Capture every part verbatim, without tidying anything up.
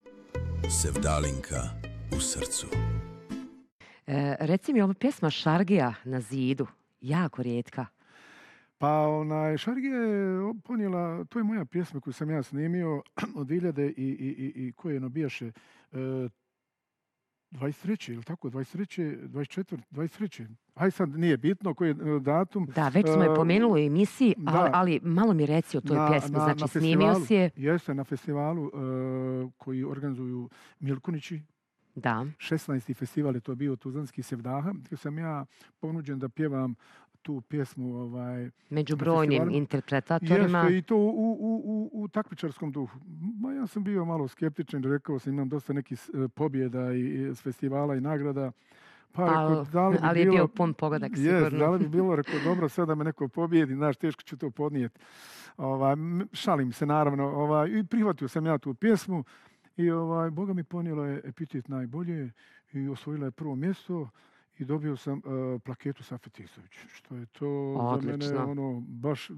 Sevdalinka u srcu. E, reci mi, ova pjesma Šargija na zidu, jako rijetka. Pa onaj, Šargija je ponijela, to je moja pjesma koju sam ja snimio od hiljade i, i, i, i koje nabijaše e, dvadeset treće ili tako, dvadeset treće, dvadeset četvrte, dvadeset treće Aj sad nije bitno koji je datum. Da, već smo je pomenuli u emisiji, da, ali, ali malo mi reci o toj na, pjesmi. Na, znači, na snimio si je... Jeste, na festivalu uh, koji organizuju Milkunići. Da. šesnaesti festival je to bio Tuzlanski Sevdaha, gdje sam ja ponuđen da pjevam tu pjesmu ovaj, među brojnim interpretatorima. Jeste, i to u, u, u, u takmičarskom duhu. Ma ja sam bio malo skeptičan, rekao sam imam dosta nekih pobjeda i, i s festivala i nagrada. Pa, Al, rekao, da li bi ali je bilo, bio pun pogodak sigurno. Jest, da li bi bilo, rekao, dobro, sad da me neko pobjedi, znaš, teško ću to podnijeti. Ovaj, šalim se, naravno. Ovaj, I prihvatio sam ja tu pjesmu i, ovaj, Boga mi ponijela je epitet najbolje i osvojila je prvo mjesto i dobio sam uh, plaketu Safet Isović, što je to Odlično. za mene ono, baš uh,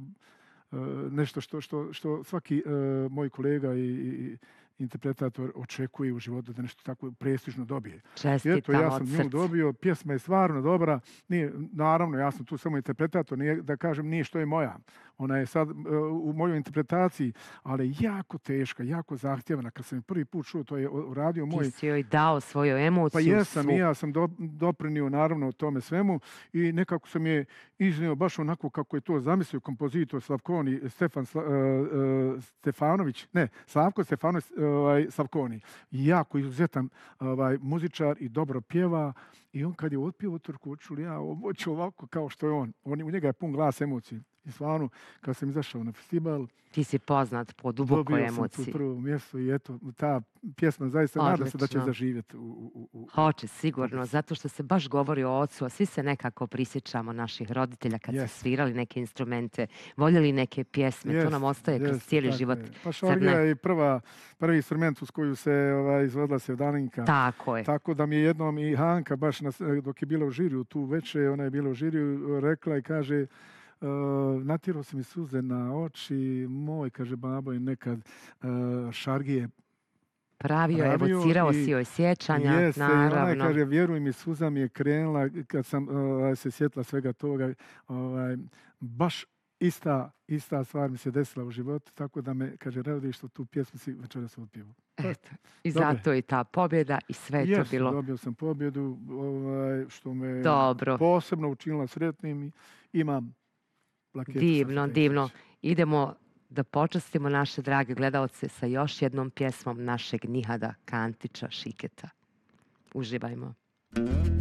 nešto što, što, što svaki uh, moj kolega i, i interpretator očekuje u životu da nešto tako prestižno dobije. Čestitam Eto, ja sam od nju srca. dobio, pjesma je stvarno dobra. Nije, naravno, ja sam tu samo interpretator, nije, da kažem nije što je moja. Ona je sad uh, u mojoj interpretaciji, ali jako teška, jako zahtjevna. Kad sam je prvi put čuo, to je uradio moj... Ti si joj dao svoju emociju. Pa jesam svu. i ja sam do, doprinio naravno o tome svemu i nekako sam je iznio baš onako kako je to zamislio kompozitor Slavkoni, Stefan Sla, uh, uh, Stefanović, ne, Slavko Stefanović ovaj, Slavkoni. Jako izuzetan ovaj, muzičar i dobro pjeva i on kad je otpio utorku, čuli ja hoću ovako kao što je on. on. U njega je pun glas emocije. I stvarno, kad sam izašao na festival... Ti si poznat po dubokoj emociji. Dobio sam tu prvo mjesto i eto, ta pjesma zaista Odlično. nada se da će zaživjeti. U, u, u, Hoće, sigurno, zato što se baš govori o ocu, a svi se nekako prisjećamo naših roditelja kad yes. su svirali neke instrumente, voljeli neke pjesme, yes. to nam ostaje yes. kroz cijeli tako život. Je. Pa Šargija je prva, prvi instrument uz koju se ovaj, izvodila Sevdalinka. Tako je. Tako da mi je jednom i Hanka, baš na, dok je bila u žiriju tu veče, ona je bila u žiriju, rekla i kaže... Uh, natjerao se mi suze na oči, moj, kaže, babo je nekad uh, Šargije pravio, pravio evocirao i, si joj sjećanja, jeste, naravno. Ona je, kaže, vjeruj mi, suza mi je krenula kad sam uh, se sjetila svega toga. Uh, baš ista, ista stvar mi se desila u životu, tako da me, kaže, radi što tu pjesmu si večeras otpjevo. Eto, i zato i ta pobjeda i sve je yes, to bilo. Dobio sam pobjedu, ovaj, što me Dobro. posebno učinila sretnim i imam plaketu. Divno, divno. Idemo da počastimo naše drage gledalce sa još jednom pjesmom našeg Nihada Kantića Šiketa. Uživajmo.